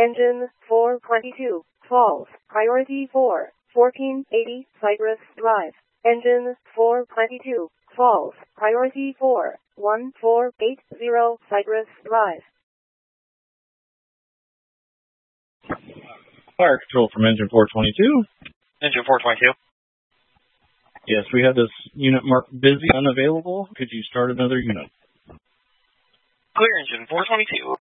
Engine 422, false. Priority 4, 1480, Cypress Drive. Engine 422, false. Priority 4, 1480, Cypress Drive. Fire control from engine 422. Engine 422. Yes, we have this unit marked busy, unavailable. Could you start another unit? Clear engine 422.